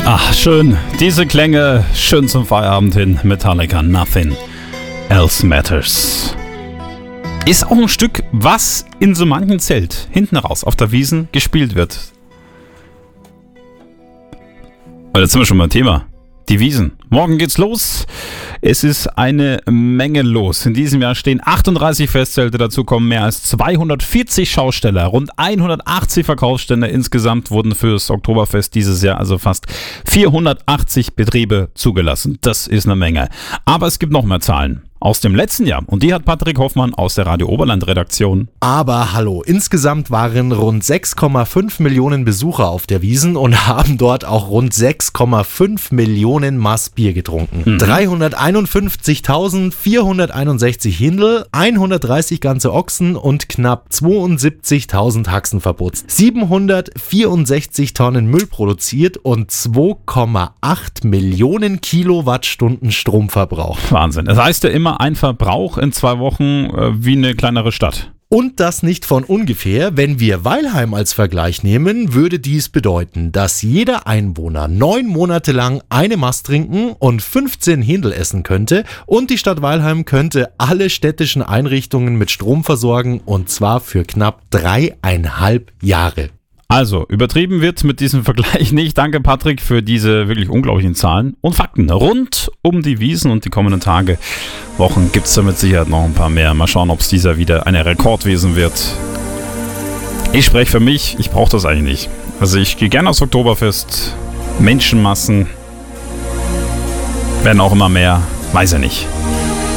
Ach, schön. Diese Klänge, schön zum Feierabend hin. Metallica, Nothing Else Matters. Ist auch ein Stück, was in so manchem Zelt hinten raus auf der Wiesn gespielt wird. Aber jetzt sind wir schon beim Thema. Die Wiesn. Morgen geht's los. Es ist eine Menge los. In diesem Jahr stehen 38 Festzelte, dazu kommen mehr als 240 Schausteller, rund 180 Verkaufsstände. Insgesamt wurden fürs Oktoberfest dieses Jahr also fast 480 Betriebe zugelassen. Das ist eine Menge. Aber es gibt noch mehr Zahlen aus dem letzten Jahr. Und die hat Patrick Hoffmann aus der Radio Oberland Redaktion. Aber hallo, insgesamt waren rund 6,5 Millionen Besucher auf der Wiesn und haben dort auch rund 6,5 Millionen Maß Bier getrunken. 351.461 Hindel, 130 ganze Ochsen und knapp 72.000 Haxen verputzt. 764 Tonnen Müll produziert und 2,8 Millionen Kilowattstunden Strom verbraucht. Wahnsinn. Das heißt ja immer ein Verbrauch in 2 Wochen wie eine kleinere Stadt. Und das nicht von ungefähr. Wenn wir Weilheim als Vergleich nehmen, würde dies bedeuten, dass jeder Einwohner 9 Monate lang eine Mast trinken und 15 Hindel essen könnte und die Stadt Weilheim könnte alle städtischen Einrichtungen mit Strom versorgen und zwar für knapp 3,5 Jahre. Also, übertrieben wird mit diesem Vergleich nicht. Danke, Patrick, für diese wirklich unglaublichen Zahlen und Fakten rund um die Wiesn und die kommenden Tage, Wochen gibt es da mit Sicherheit noch ein paar mehr. Mal schauen, ob es dieser wieder eine Rekordwiesn wird. Ich spreche für mich, ich brauche das eigentlich nicht. Also ich gehe gerne aufs Oktoberfest, Menschenmassen werden auch immer mehr, weiß ja nicht.